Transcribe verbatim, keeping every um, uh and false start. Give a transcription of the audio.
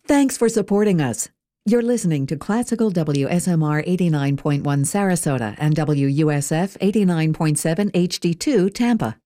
Thanks for supporting us. You're listening to Classical W S M R eighty-nine point one Sarasota and W U S F eighty-nine point seven H D two Tampa.